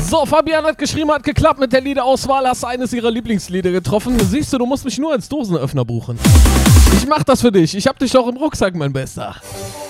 So, Fabian hat geschrieben, hat geklappt mit der Liederauswahl, hast eines ihrer Lieblingslieder getroffen. Siehst du, du musst mich nur als Dosenöffner buchen. Ich mach das für dich. Ich hab dich doch im Rucksack, mein Bester.